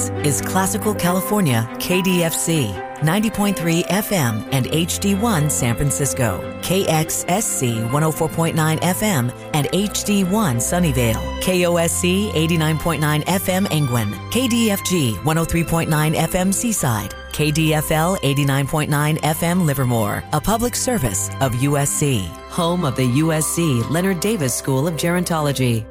is Classical California KDFC, 90.3 FM and HD1 San Francisco, KXSC 104.9 FM and HD1 Sunnyvale, KOSC 89.9 FM Engwin, KDFG 103.9 FM Seaside, KDFL 89.9 FM Livermore, a public service of USC, home of the USC Leonard Davis School of Gerontology.